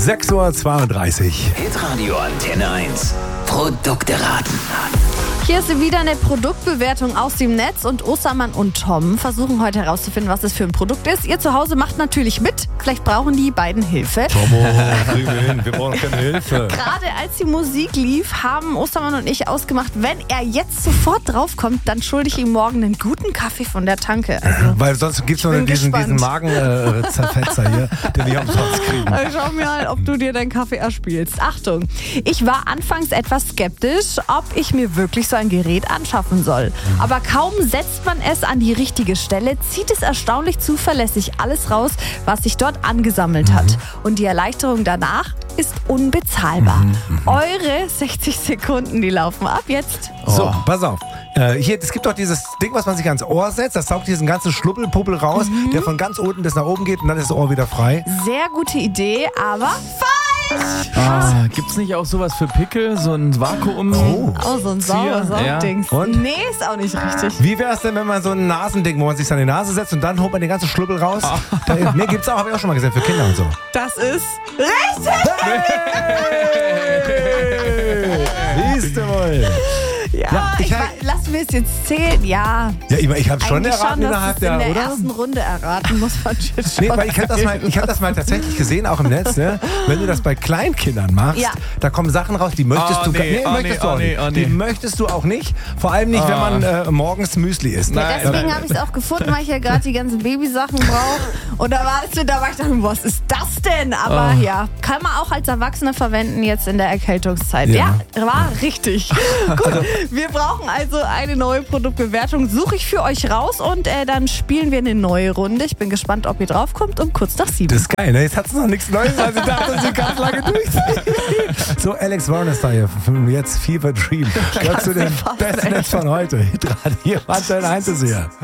6:32 Uhr. Hitradio Antenne 1. Produkte raten. Hier ist wieder eine Produktbewertung aus dem Netz und Ostermann und Tom versuchen heute herauszufinden, was es für ein Produkt ist. Ihr zu Hause macht natürlich mit. Vielleicht brauchen die beiden Hilfe. Tomo, kriegen wir hin. Wir brauchen keine Hilfe. Gerade als die Musik lief, haben Ostermann und ich ausgemacht, wenn er jetzt sofort draufkommt, dann schulde ich ihm morgen einen guten Kaffee von der Tanke. Also, weil sonst gibt es nur diesen Magenzerfetzer hier, den wir umsonst kriegen. Also schau mal, ob du dir deinen Kaffee erspielst. Achtung, ich war anfangs etwas skeptisch, ob ich mir wirklich so ein Gerät anschaffen soll. Aber kaum setzt man es an die richtige Stelle, zieht es erstaunlich zuverlässig alles raus, was sich dort angesammelt hat. Und die Erleichterung danach ist unbezahlbar. Eure 60 Sekunden, die laufen ab jetzt. So, pass auf. Hier, es gibt doch dieses Ding, was man sich ans Ohr setzt. Das saugt diesen ganzen Schluppelpuppel raus, der von ganz unten bis nach oben geht und dann ist das Ohr wieder frei. Sehr gute Idee, aber falsch! Gibt's nicht auch sowas für Pickel? So ein Vakuum? Oh, so ein Saugdings. Ja. Und? Nee, ist auch nicht richtig. Wie wäre es denn, wenn man so ein Nasending, wo man sich an die Nase setzt und dann holt man den ganzen Schluppel raus? Nee, gibt's auch, habe ich auch schon mal gesehen, für Kinder und so. Das ist richtig! Siehst du wohl. Ja, lass mir es jetzt zählen. Ja, ich habe schon eigentlich erraten innerhalb in der oder? ersten Runde erraten, muss man schon schauen. Nee, weil ich hab das mal tatsächlich gesehen, auch im Netz, ne? Wenn du das bei Kleinkindern machst, da kommen Sachen raus, die möchtest du nicht. Die möchtest du auch nicht. Vor allem nicht, wenn man morgens Müsli isst. Ja, deswegen habe ich es auch gefunden, weil ich ja gerade die ganzen Babysachen brauche. Und da war ich dachte, was ist das denn? Aber ja, kann man auch als Erwachsener verwenden jetzt in der Erkältungszeit. Ja, war richtig. Gut, wir brauchen also eine neue Produktbewertung. Suche ich für euch raus und dann spielen wir eine neue Runde. Ich bin gespannt, ob ihr draufkommt um kurz nach 7. Das ist geil, ne? Jetzt hat es noch nichts Neues, also ich dachte, sie ganz lange durch. So, Alex Warren ist da hier. Jetzt Fever Dream. Gehört zu den besten Netz von heute. Hitradio Antenne 1 ist hier.